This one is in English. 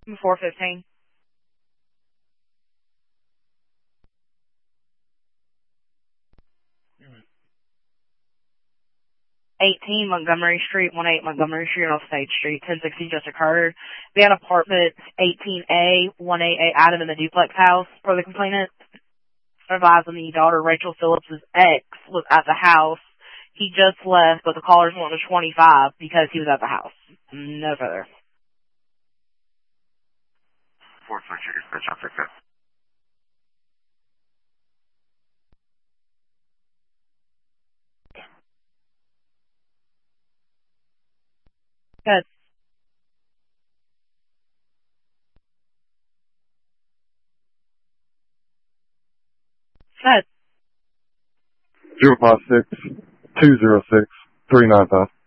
415. 18 Montgomery Street, 18 Montgomery Street on State Street, 1060 just occurred. Van Apartments 18A, 1AA Adam in the duplex house for the complainant. Advising the daughter Rachel Phillips' ex was at the house. He just left, but the callers wanted 25 because he was at the house. No further. 423, dispatch, I'll fix it. Good. Good. 056-206-395.